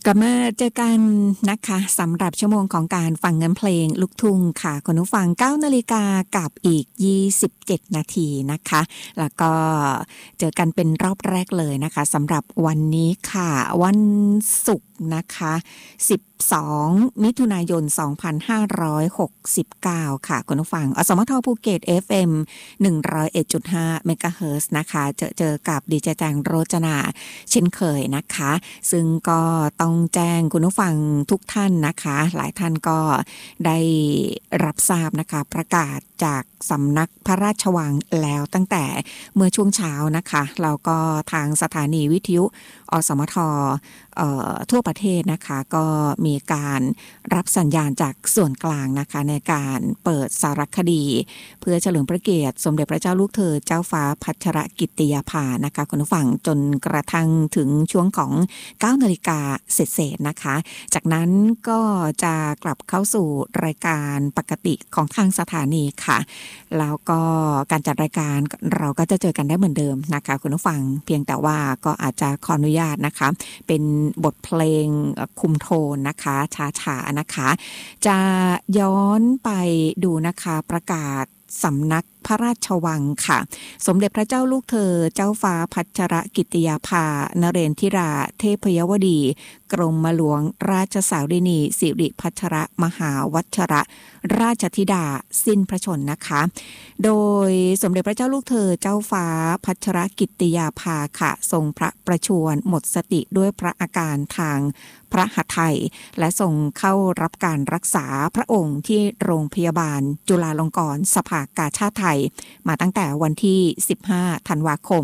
กลับมาเจอกันนะคะสำหรับชั่วโมงของการฟังเงินเพลงลูกทุ่งค่ะคุณผู้ฟัง 9 นาฬิกากับอีก27นาทีนะคะแล้วก็เจอกันเป็นรอบแรกเลยนะคะสำหรับวันนี้ค่ะวันศุกร์นะคะ12มิถุนายน2569ค่ะคุณผู้ฟังอสมทภูเก็ต FM 101.5 เมกะเฮิรตซ์นะคะเจอกับดีเจแจงโรจนาเช่นเคยนะคะซึ่งก็ต้องแจ้งคุณผู้ฟังทุกท่านนะคะหลายท่านก็ได้รับทราบนะคะประกาศจากสำนักพระราชวังแล้วตั้งแต่เมื่อช่วงเช้านะคะแล้วก็ทางสถานีวิทยุอสมททั่วประเทศนะคะก็มีการรับสัญญาณจากส่วนกลางนะคะในการเปิดสารคดีเพื่อเฉลิมพระเกียรติสมเด็จพระเจ้าลูกเธอเจ้าฟ้าพัชรกิติยาภานะคะคุณผู้ฟังจนกระทั่งถึงช่วงของ 9 นาฬิกาเศษๆนะคะจากนั้นก็จะกลับเข้าสู่รายการปกติของทางสถานีค่ะแล้วก็การจัดรายการเราก็จะเจอกันได้เหมือนเดิมนะคะคุณผู้ฟังเพียงแต่ว่าก็อาจจะขออนุญาตนะคะเป็นบทเพลงคุมโทนนะคะช้าๆนะคะจะย้อนไปดูนะคะประกาศสำนักพระราชวังค่ะสมเด็จพระเจ้าลูกเธอเจ้าฟ้าพัชรกิติยาภานเรนทิราเทพยวดีกรมหลวงราชสาวดินีสิริพัชรมหาวัชรราชธิดาสิ้นพระชนนะคะโดยสมเด็จพระเจ้าลูกเธอเจ้าฟ้าพัชรกิติยาภาค่ะทรงพระประชวรหมดสติด้วยพระอาการทางพระหฤทัยและทรงเข้ารับการรักษาพระองค์ที่โรงพยาบาลจุฬาลงกรณ์สภากาชาดไทยมาตั้งแต่วันที่15ธันวาคม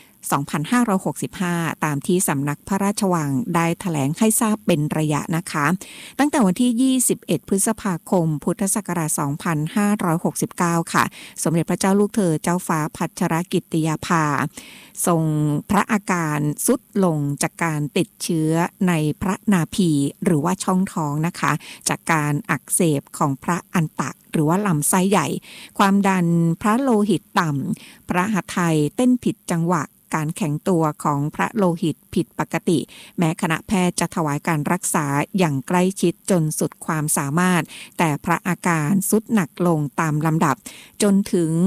2565ตามที่สำนักพระราชวังได้แถลงให้ทราบเป็นระยะนะคะตั้งแต่วันที่21พฤษภาคมพุทธศักราช2569ค่ะสมเด็จพระเจ้าลูกเธอเจ้าฟ้าพัชรกิติยาภาทรงพระอาการทรุดลงจากการติดเชื้อในพระนาภีหรือว่าช่องท้องนะคะจากการอักเสบของพระอันตะหรือว่าลำไส้ใหญ่ความดันพระโลหิตต่ำพระหฤทัยเต้นผิดจังหวะการแข็งตัวของพระโลหิตผิดปกติแม้คณะแพทย์จะถวายการรักษาอย่างใกล้ชิดจนสุดความสามารถแต่พระอาการทรุดหนักลงตามลำดับจนถึง